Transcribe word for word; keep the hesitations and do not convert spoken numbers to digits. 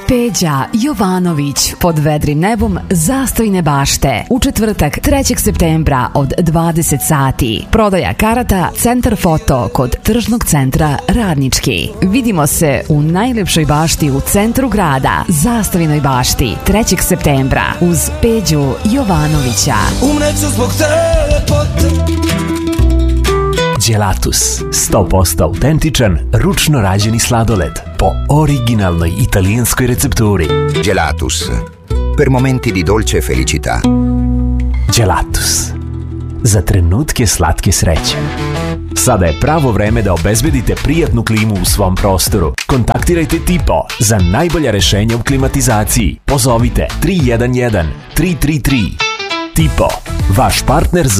Peđa Jovanović pod vedrim nebom Zastojne bašte u četvrtak trećeg septembra od dvadeset sati. Prodaja karata Centar Foto kod Tržnog centra Radnički. Vidimo se u najlepšoj bašti u centru grada, Zastojnoj bašti, trećeg septembra uz Peđu Jovanovića. Umreću zbog tebe potom. Gelatus, sto posto autentičan, ručno rađeni sladoled po originalnoj italijanskoj recepturi. Gelatus, per momenti di dolce felicità. Gelatus, za trenutke slatke sreće. Sada je pravo vreme da obezbedite prijatnu klimu u svom prostoru. Kontaktirajte Tipo za najbolja rešenja u klimatizaciji. Pozovite tri jedan jedan tri tri tri. Tipo, vaš partner za